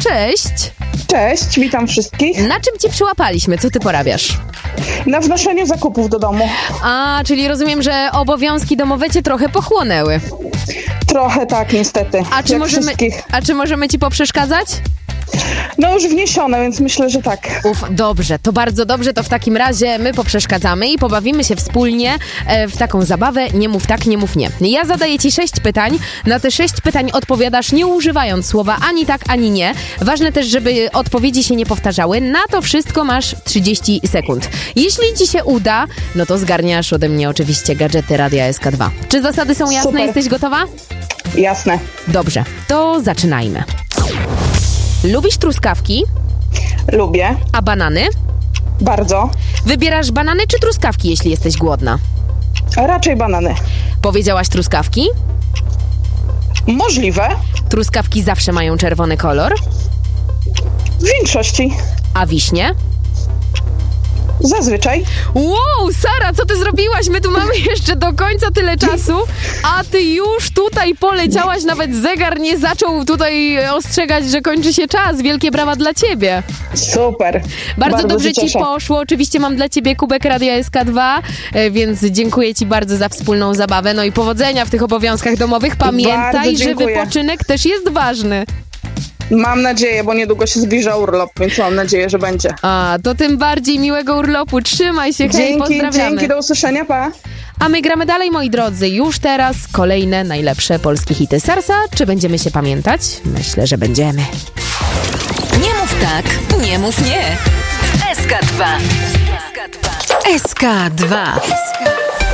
cześć. Cześć, witam wszystkich. Na czym cię przyłapaliśmy? Co ty porabiasz? Na wnoszeniu zakupów do domu. A, czyli rozumiem, że obowiązki domowe cię trochę pochłonęły. Trochę tak, niestety. A czy możemy ci poprzeszkadzać? No już wniesione, więc myślę, że tak. Dobrze, to bardzo dobrze, to w takim razie my poprzeszkadzamy i pobawimy się wspólnie w taką zabawę nie mów tak, nie mów nie. Ja zadaję ci 6 pytań, na te 6 pytań odpowiadasz nie używając słowa ani tak, ani nie. Ważne też, żeby odpowiedzi się nie powtarzały. Na to wszystko masz 30 sekund. Jeśli ci się uda, no to zgarniasz ode mnie oczywiście gadżety Radia SK2. Czy zasady są jasne? Super. Jesteś gotowa? Jasne. Dobrze, to zaczynajmy. Lubisz truskawki? Lubię. A banany? Bardzo. Wybierasz banany czy truskawki, jeśli jesteś głodna? Raczej banany. Powiedziałaś truskawki? Możliwe. Truskawki zawsze mają czerwony kolor. W większości. A wiśnie? Zazwyczaj. Wow, Sara, co ty zrobiłaś? My tu mamy jeszcze do końca tyle czasu, a ty już tutaj poleciałaś, nawet zegar nie zaczął tutaj ostrzegać, że kończy się czas. Wielkie brawa dla ciebie. Super. Bardzo dobrze ci poszło. Oczywiście mam dla ciebie kubek Radia SK2, więc dziękuję ci bardzo za wspólną zabawę. No i powodzenia w tych obowiązkach domowych. Pamiętaj, że wypoczynek też jest ważny. Mam nadzieję, bo niedługo się zbliża urlop, więc mam nadzieję, że będzie. A, to tym bardziej miłego urlopu. Trzymaj się, hej, pozdrawiamy. Dzięki, do usłyszenia, pa. A my gramy dalej, moi drodzy. Już teraz kolejne najlepsze polskie hity Sarsa. Czy będziemy się pamiętać? Myślę, że będziemy. Nie mów tak, nie mów nie. SK2. SK2.